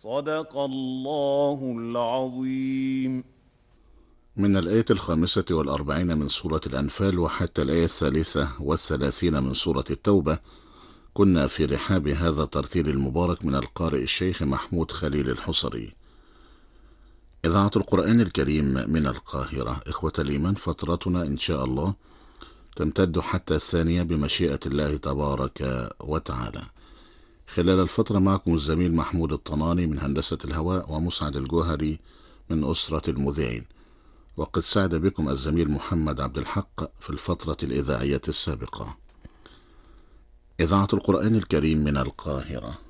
صدق الله العظيم. من الآية 45 من سورة الأنفال وحتى الآية 33 من سورة التوبة كنا في رحاب هذا الترتيل المبارك من القارئ الشيخ محمود خليل الحصري. إذاعة القرآن الكريم من القاهرة. إخوة الإيمان، فترتنا إن شاء الله تمتد حتى الثانية بمشيئة الله تبارك وتعالى. خلال الفترة معكم الزميل محمود الطناني من هندسة الهواء ومسعد الجوهري من أسرة المذيعين، وقد سعد بكم الزميل محمد عبد الحق في الفترة الإذاعية السابقة. إذاعة القرآن الكريم من القاهرة.